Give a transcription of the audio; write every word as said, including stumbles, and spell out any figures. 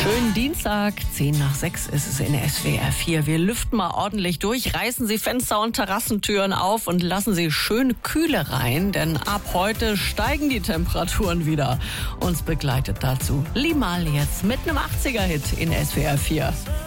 Schönen Dienstag, zehn nach sechs ist es in S W R vier. Wir lüften mal ordentlich durch, reißen Sie Fenster und Terrassentüren auf und lassen Sie schön Kühle rein, denn ab heute steigen die Temperaturen wieder. Uns begleitet dazu Limahl jetzt mit einem achtziger-Hit in S W R vier.